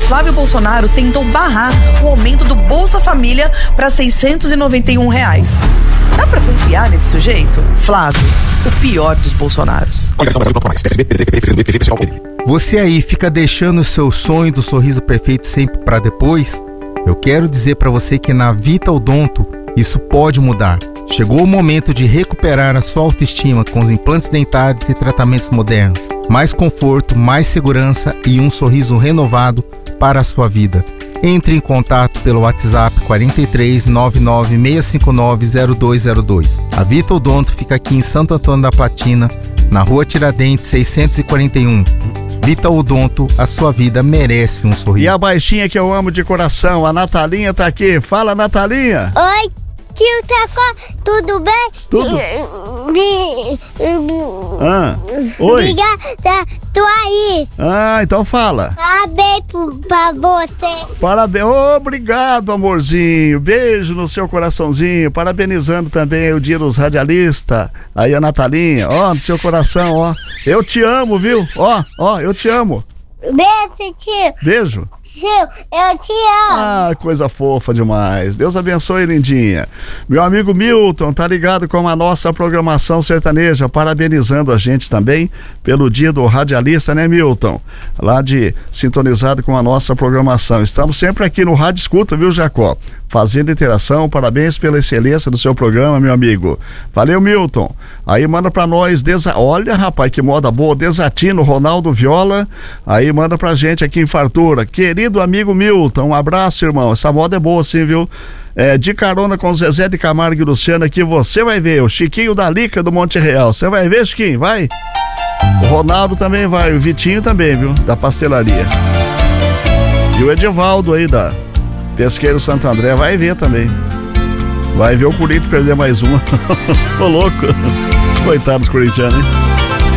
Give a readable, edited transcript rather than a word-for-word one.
Flávio Bolsonaro tentou barrar o aumento do Bolsa Família para R$691. Dá pra confiar nesse sujeito? Flávio, o pior dos Bolsonaros. Você aí fica deixando o seu sonho do sorriso perfeito sempre para depois? Eu quero dizer para você que na Vita Odonto isso pode mudar. Chegou o momento de recuperar a sua autoestima com os implantes dentários e tratamentos modernos. Mais conforto, mais segurança e um sorriso renovado para a sua vida. Entre em contato pelo WhatsApp 43 99 659 0202. A Vita Odonto fica aqui em Santo Antônio da Platina, na Rua Tiradentes 641. Vita Odonto, a sua vida merece um sorriso. E a baixinha que eu amo de coração, a Natalinha tá aqui. Fala, Natalinha. Oi, tio Tacó, tudo bem? Tudo? Oi. Obrigada, tô aí. Então fala. Parabéns pra você. Parabéns, obrigado, amorzinho. Beijo no seu coraçãozinho. Parabenizando também o Dia dos Radialistas. Aí a Natalinha, no seu coração, Eu te amo, viu? Eu te amo. Beijo, tio. Beijo. Tio, eu te amo. Coisa fofa demais. Deus abençoe, lindinha. Meu amigo Milton, tá ligado com a nossa programação sertaneja, parabenizando a gente também pelo Dia do Radialista, né, Milton? Lá sintonizado com a nossa programação. Estamos sempre aqui no Rádio Escuta, viu, Jacó? Fazendo interação, parabéns pela excelência do seu programa, meu amigo. Valeu, Milton. Aí manda pra nós, olha, rapaz, que moda boa, Desatino, Ronaldo Viola. Aí manda pra gente aqui em Fartura. Querido amigo Milton, um abraço, irmão. Essa moda é boa sim, viu? De carona com Zezé de Camargo e Luciano aqui, você vai ver. O Chiquinho da Lica do Monte Real. Você vai ver, Chiquinho? Vai. O Ronaldo também vai, o Vitinho também, viu? Da pastelaria. E o Edivaldo aí da Pesqueiro Santo André vai ver também. Vai ver o Corinthians perder mais uma. Tô louco. Coitados corintianos, hein?